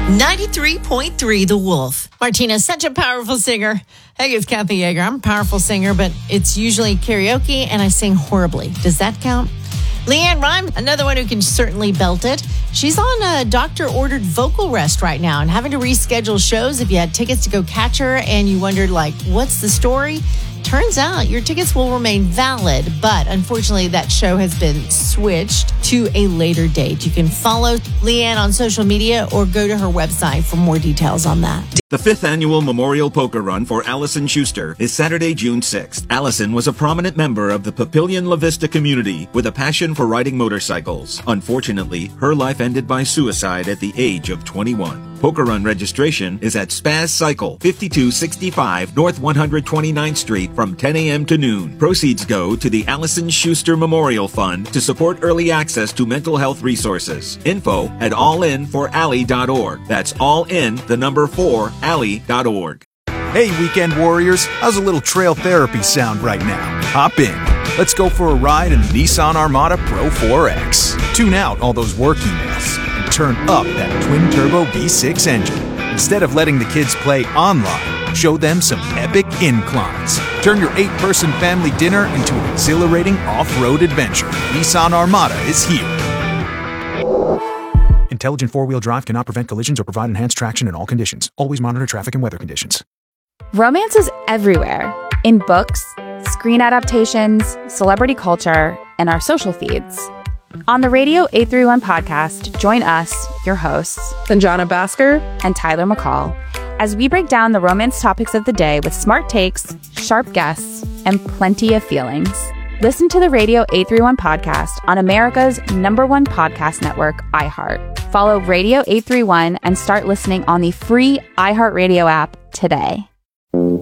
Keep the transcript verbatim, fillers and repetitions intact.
ninety-three point three The Wolf. Martina's such a powerful singer. Hey, it's Kathy Yeager. I'm a powerful singer, but it's usually karaoke, and I sing horribly. Does that count? Leanne Rhyme, another one who can certainly belt it. She's on a doctor-ordered vocal rest right now and having to reschedule shows. If you had tickets to go catch her and you wondered, like, what's the story? Turns out your tickets will remain valid, but unfortunately that show has been switched to a later date. You can follow Leanne on social media or go to her website for more details on that. The fifth annual Memorial Poker Run for Allison Schuster is Saturday, June sixth. Allison was a prominent member of the Papillion La Vista community with a passion for riding motorcycles. Unfortunately, her life ended by suicide at the age of twenty-one. Poker Run registration is at Spaz Cycle, fifty-two sixty-five North one hundred twenty-ninth Street from ten a.m. to noon. Proceeds go to the Allison Schuster Memorial Fund to support early access to mental health resources. Info at all in for alley dot org. That's all in, the number four, alley dot org. Hey, weekend warriors, how's a little trail therapy sound right now? Hop in. Let's go for a ride in the Nissan Armada Pro four X. Tune out all those work emails and turn up that twin-turbo V six engine. Instead of letting the kids play online, show them some epic inclines. Turn your eight-person family dinner into an exhilarating off-road adventure. Nissan Armada is here. Intelligent four-wheel drive cannot prevent collisions or provide enhanced traction in all conditions. Always monitor traffic and weather conditions. Romance is everywhere. In books, screen adaptations, celebrity culture, and our social feeds. On the Radio eight thirty-one podcast, join us, your hosts, Sanjana Bhaskar and Tyler McCall, as we break down the romance topics of the day with smart takes, sharp guests, and plenty of feelings. Listen to the Radio eight thirty-one podcast on America's number one podcast network, iHeart. Follow Radio eight thirty-one and start listening on the free iHeartRadio app today.